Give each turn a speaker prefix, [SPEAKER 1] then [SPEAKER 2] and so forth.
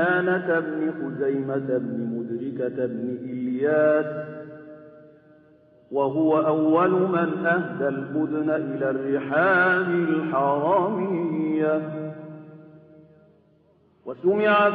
[SPEAKER 1] سفيان بن خزيمة بن مدركة بن إلياس، وهو أول من أهدى البدن إلى الرحال الحرمية. وسمع